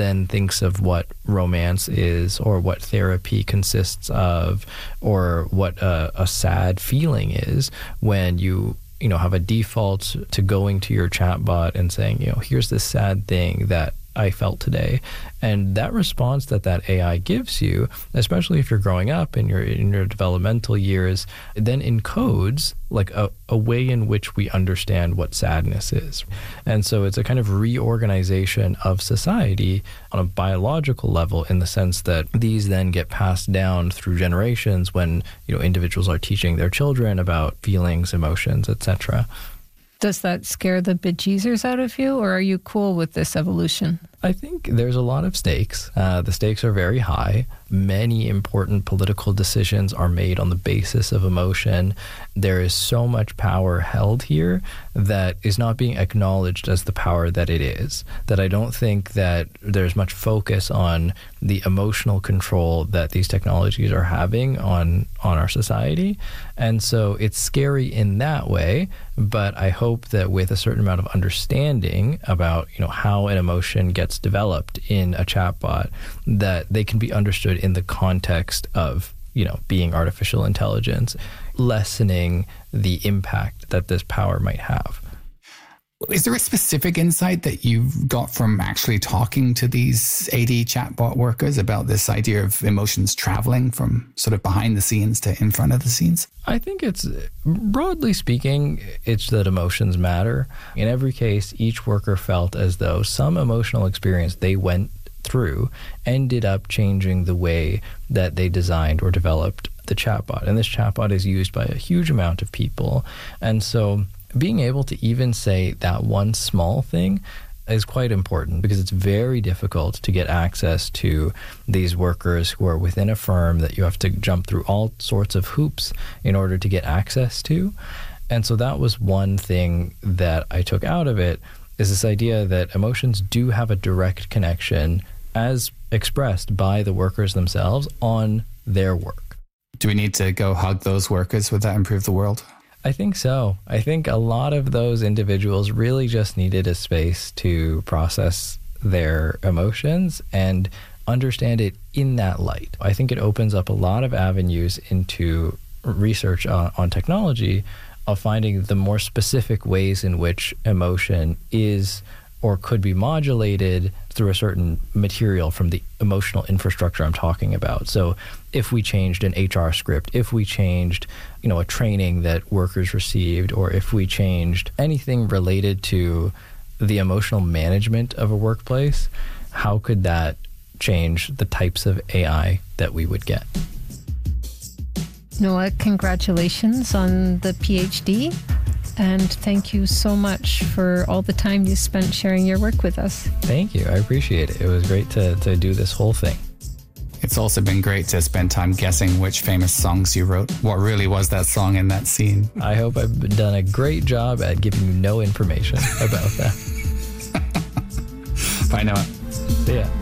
then thinks of what romance is, or what therapy consists of, or what a sad feeling is, when you have a default to going to your chatbot and saying, here's this sad thing that I felt today. And that response that AI gives you, especially if you're growing up in your developmental years, then encodes like a way in which we understand what sadness is. And so it's a kind of reorganization of society on a biological level, in the sense that these then get passed down through generations when individuals are teaching their children about feelings, emotions, etc. Does that scare the bejesus out of you, or are you cool with this evolution? I think there's a lot of stakes. The stakes are very high. Many important political decisions are made on the basis of emotion. There is so much power held here that is not being acknowledged as the power that it is, that I don't think that there's much focus on the emotional control that these technologies are having on our society. And so it's scary in that way, but I hope that with a certain amount of understanding about how an emotion gets developed in a chatbot, that they can be understood in the context of being artificial intelligence, lessening the impact that this power might have. Is there a specific insight that you've got from actually talking to these AD chatbot workers about this idea of emotions traveling from sort of behind the scenes to in front of the scenes? I think it's, broadly speaking, it's that emotions matter. In every case, each worker felt as though some emotional experience they went through ended up changing the way that they designed or developed the chatbot. And this chatbot is used by a huge amount of people. And so being able to even say that one small thing is quite important, because it's very difficult to get access to these workers who are within a firm that you have to jump through all sorts of hoops in order to get access to. And so that was one thing that I took out of it, is this idea that emotions do have a direct connection, as expressed by the workers themselves, on their work. Do we need to go hug those workers? Would that improve the world? I think so. I think a lot of those individuals really just needed a space to process their emotions and understand it in that light. I think it opens up a lot of avenues into research on technology, of finding the more specific ways in which emotion is or could be modulated through a certain material from the emotional infrastructure I'm talking about. So if we changed an HR script, if we changed, a training that workers received, or if we changed anything related to the emotional management of a workplace, how could that change the types of AI that we would get? Noah, congratulations on the PhD. And thank you so much for all the time you spent sharing your work with us. Thank you. I appreciate it. It was great to do this whole thing. It's also been great to spend time guessing which famous songs you wrote. What really was that song in that scene? I hope I've done a great job at giving you no information about that. Bye, Noah. See ya.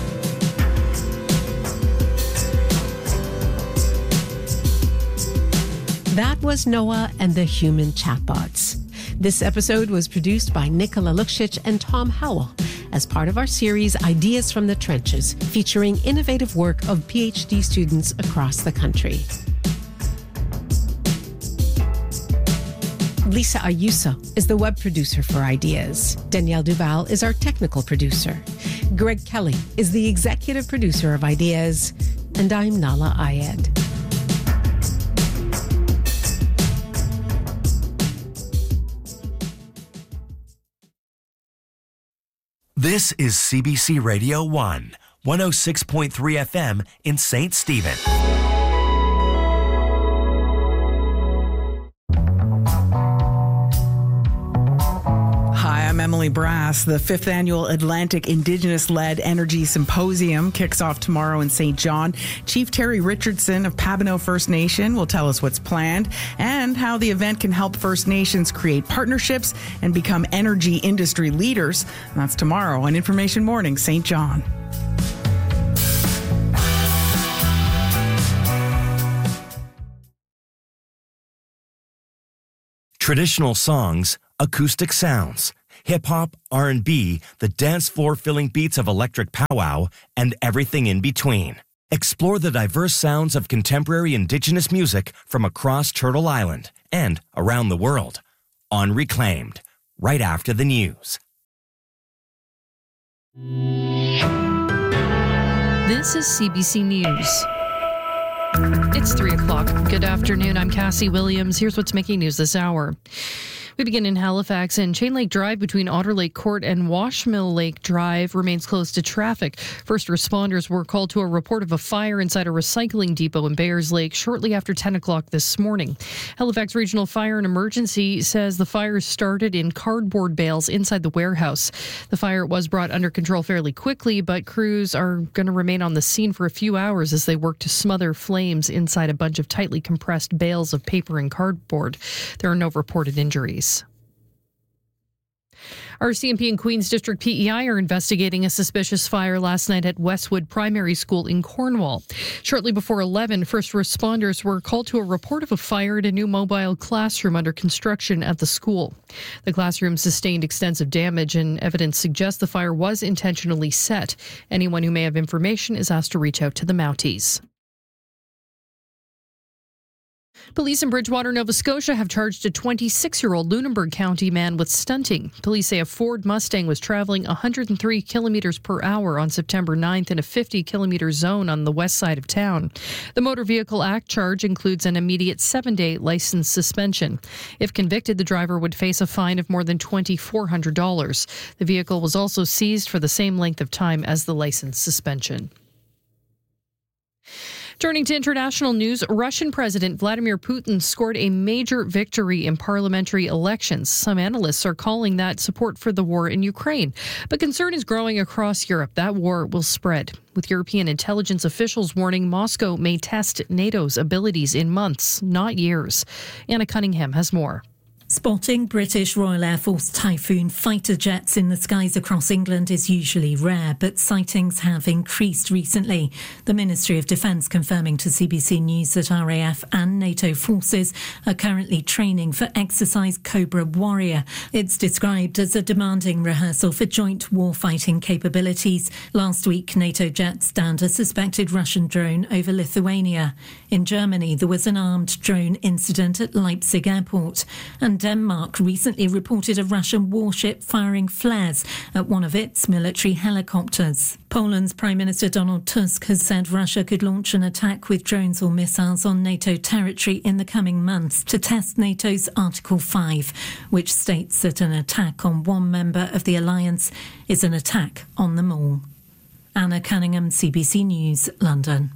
That was Noah and the Human Chatbots. This episode was produced by Nicola Luksic and Tom Howell as part of our series Ideas from the Trenches, featuring innovative work of PhD students across the country. Lisa Ayuso is the web producer for Ideas. Danielle Duval is our technical producer. Greg Kelly is the executive producer of Ideas. And I'm Nala Ayed. This is CBC Radio 1, 106.3 FM in St. Stephen. Hi, I'm Emily Brass. The 5th Annual Atlantic Indigenous-Led Energy Symposium kicks off tomorrow in St. John. Chief Terry Richardson of Pabineau First Nation will tell us what's planned and how the event can help First Nations create partnerships and become energy industry leaders. And that's tomorrow on Information Morning, St. John. Traditional songs, acoustic sounds. hip-hop, R&B, the dance floor-filling beats of electric powwow, and everything in between. Explore the diverse sounds of contemporary Indigenous music from across Turtle Island and around the world on Reclaimed, right after the news. This is CBC News. It's 3 o'clock. Good afternoon. I'm Cassie Williams. Here's what's making news this hour. We begin in Halifax, and Chain Lake Drive between Otter Lake Court and Washmill Lake Drive remains closed to traffic. First responders were called to a report of a fire inside a recycling depot in Bayers Lake shortly after 10 o'clock this morning. Halifax Regional Fire and Emergency says the fire started in cardboard bales inside the warehouse. The fire was brought under control fairly quickly, but crews are going to remain on the scene for a few hours as they work to smother flames inside a bunch of tightly compressed bales of paper and cardboard. There are no reported injuries. RCMP and Queen's District PEI are investigating a suspicious fire last night at Westwood Primary School in Cornwall. Shortly before 11, first responders were called to a report of a fire at a new mobile classroom under construction at the school. The classroom sustained extensive damage, and evidence suggests the fire was intentionally set. Anyone who may have information is asked to reach out to the Mounties. Police in Bridgewater, Nova Scotia have charged a 26-year-old Lunenburg County man with stunting. Police say a Ford Mustang was traveling 103 kilometers per hour on September 9th in a 50-kilometer zone on the west side of town. The Motor Vehicle Act charge includes an immediate 7-day license suspension. If convicted, the driver would face a fine of more than $2,400. The vehicle was also seized for the same length of time as the license suspension. Turning to international news, Russian President Vladimir Putin scored a major victory in parliamentary elections. Some analysts are calling that support for the war in Ukraine. But concern is growing across Europe. That war will spread, with European intelligence officials warning Moscow may test NATO's abilities in months, not years. Anna Cunningham has more. Spotting British Royal Air Force Typhoon fighter jets in the skies across England is usually rare, but sightings have increased recently. The Ministry of Defence confirming to CBC News that RAF and NATO forces are currently training for Exercise Cobra Warrior. It's described as a demanding rehearsal for joint warfighting capabilities. Last week, NATO jets downed a suspected Russian drone over Lithuania. In Germany, there was an armed drone incident at Leipzig Airport, and Denmark recently reported a Russian warship firing flares at one of its military helicopters. Poland's Prime Minister Donald Tusk has said Russia could launch an attack with drones or missiles on NATO territory in the coming months to test NATO's Article 5, which states that an attack on one member of the alliance is an attack on them all. Anna Cunningham, CBC News, London.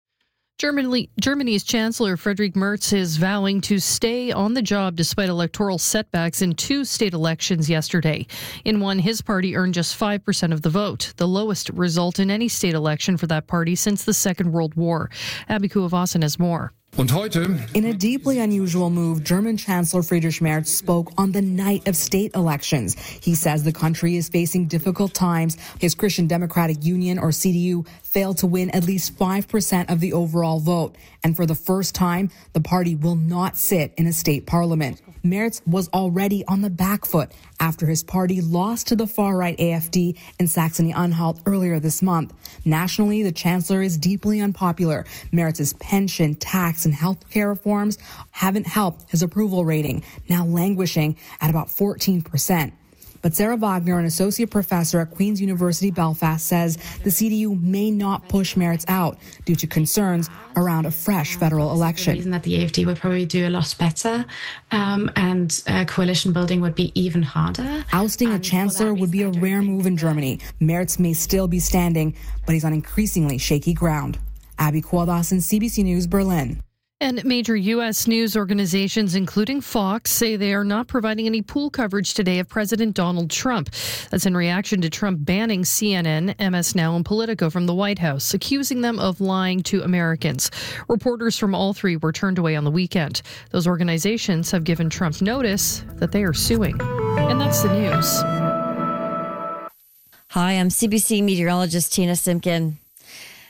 Germany's Chancellor Friedrich Merz is vowing to stay on the job despite electoral setbacks in 2 state elections yesterday. In one, his party earned just 5% of the vote, the lowest result in any state election for that party since the Second World War. Abby Kuhavasan has more. In a deeply unusual move, German Chancellor Friedrich Merz spoke on the night of state elections. He says the country is facing difficult times. His Christian Democratic Union, or CDU, failed to win at least 5% of the overall vote. And for the first time, the party will not sit in a state parliament. Merz was already on the back foot after his party lost to the far-right AfD in Saxony-Anhalt earlier this month. Nationally, the chancellor is deeply unpopular. Merz's pension, tax, and health care reforms haven't helped his approval rating, now languishing at about 14%. But Sarah Wagner, an associate professor at Queen's University Belfast, says the CDU may not push Merz out due to concerns around a fresh federal election. The reason that the AfD would probably do a lot better and coalition building would be even harder. Ousting a chancellor would be a rare move in Germany. Merz may still be standing, but he's on increasingly shaky ground. Abby Kuhavasan, CBC News, Berlin. And major U.S. news organizations, including Fox, say they are not providing any pool coverage today of President Donald Trump. That's in reaction to Trump banning CNN, MS Now, and Politico from the White House, accusing them of lying to Americans. Reporters from all three were turned away on the weekend. Those organizations have given Trump notice that they are suing. And that's the news. Hi, I'm CBC meteorologist Tina Simpkin.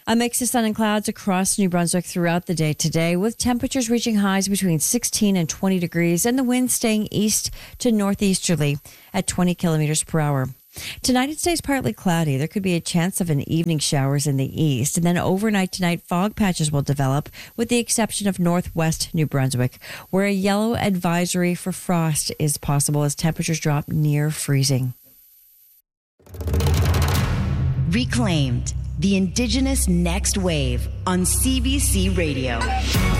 A mix of sun and clouds across New Brunswick throughout the day today, with temperatures reaching highs between 16 and 20 degrees and the wind staying east to northeasterly at 20 kilometers per hour. Tonight it stays partly cloudy. There could be a chance of an evening showers in the east, and then overnight tonight fog patches will develop, with the exception of northwest New Brunswick, where a yellow advisory for frost is possible as temperatures drop near freezing. Reclaimed, the Indigenous Next Wave on CBC Radio.